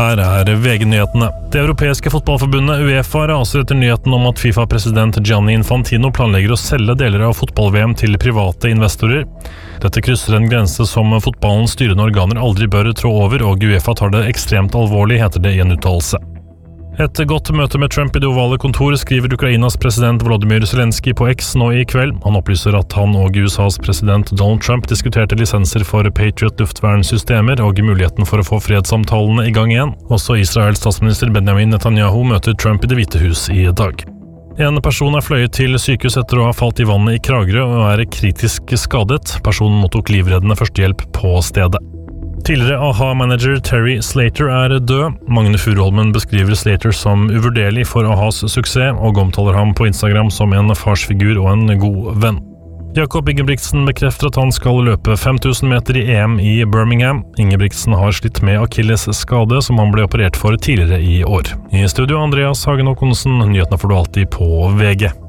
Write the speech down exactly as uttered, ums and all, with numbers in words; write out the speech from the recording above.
Her er V G-nyhetene. Det europeiske fotballforbundet UEFA raser etter nyheten om at FIFA-president Gianni Infantino planlegger å selge deler av fotball-V M til private investorer. Dette krysser en grense som fotballens styrende organer aldri bør trå over, og UEFA tar det ekstremt alvorlig, heter det i en uttalelse. Et godt møte med Trump i det ovale kontor, skriver Ukrainas president Volodymyr Zelensky på X nå i kveld. Han opplyser at han og U S A's president Donald Trump diskuterte lisenser for Patriot luftvernsystemer og muligheten for å få fredssamtalene i gang igjen. Også Israels statsminister Benjamin Netanyahu møter Trump i Det hvite hus i dag. En person er fløyet til sykehus etter å ha falt i vannet i Kragerø og er kritisk skadet. Personen mottok livreddende førstehjelp på stedet. Tidligere A-ha-manager Terry Slater er død. Magne Furuholmen beskriver Slater som uvurderlig for A-has suksess, og omtaler ham på Instagram som en farsfigur og en god venn. Jakob Ingebrigtsen bekrefter at han skal løpe fem tusen meter i E M i Birmingham. Ingebrigtsen har slitt med Achilles skade, som han ble operert for tidligere i år. I studio Andreas Hagen Håkonsen, nyhetene får du alltid på V G.